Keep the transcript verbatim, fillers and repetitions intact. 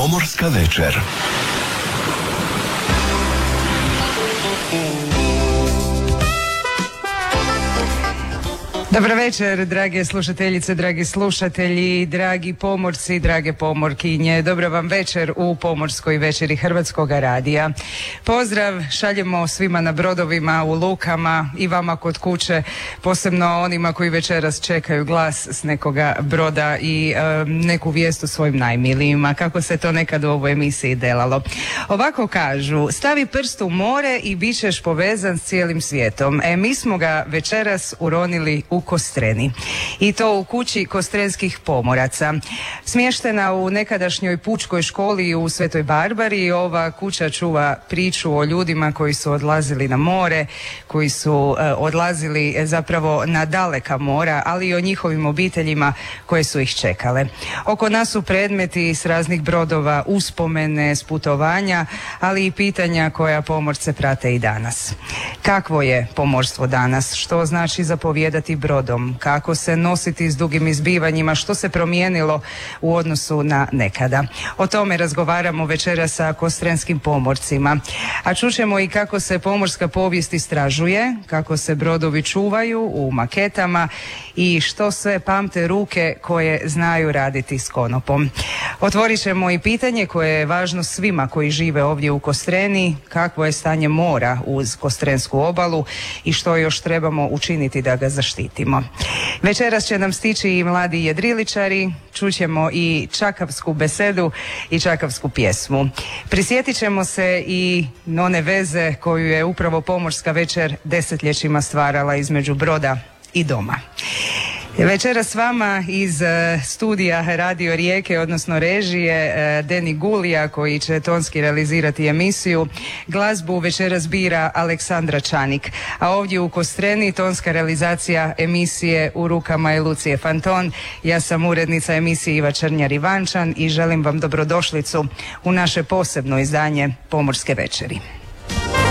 Pomorska večer. Dobro večer, drage slušateljice, dragi slušatelji, dragi pomorci, drage pomorkinje. Dobro vam večer u Pomorskoj večeri Hrvatskoga radija. Pozdrav šaljemo svima na brodovima, u lukama i vama kod kuće, posebno onima koji večeras čekaju glas s nekoga broda i e, neku vijest o svojim najmilijima, kako se to nekad u ovoj emisiji delalo. Ovako kažu, stavi prst u more i bit ćeš povezan s cijelim svijetom. E, mi smo ga večeras uronili u Kostreni. I to u kući kostrenskih pomoraca. Smještena u nekadašnjoj pučkoj školi u Svetoj Barbari, ova kuća čuva priču o ljudima koji su odlazili na more, koji su e, odlazili zapravo na daleka mora, ali i o njihovim obiteljima koje su ih čekale. Oko nas su predmeti s raznih brodova, uspomene s putovanja, ali i pitanja koja pomorce prate i danas. Kakvo je pomorstvo danas? Što znači zapovijedati brodom? Kako se nositi s dugim izbivanjima? Što se promijenilo u odnosu na nekada? O tome razgovaramo večera sa kostrenskim pomorcima. A čućemo i kako se pomorska povijest istražuje, kako se brodovi čuvaju u maketama i što sve pamte ruke koje znaju raditi s konopom. Otvorit ćemo i pitanje koje je važno svima koji žive ovdje u Kostreni, kakvo je stanje mora uz kostrensku obalu i što još trebamo učiniti da ga zaštitimo. Večeras će nam stići i mladi jedriličari, čućemo i čakavsku besedu i čakavsku pjesmu. Prisjetit ćemo se i one veze koju je upravo Pomorska večer desetljećima stvarala između broda i doma. Večera s vama iz studija Radio Rijeke, odnosno režije, Deni Gulija koji će tonski realizirati emisiju. Glazbu večeras bira Aleksandra Čanik, a ovdje u Kostreni tonska realizacija emisije u rukama je Lucije Fanton. Ja sam urednica emisije Iva Črnjar-Ivančan i želim vam dobrodošlicu u naše posebno izdanje Pomorske večeri.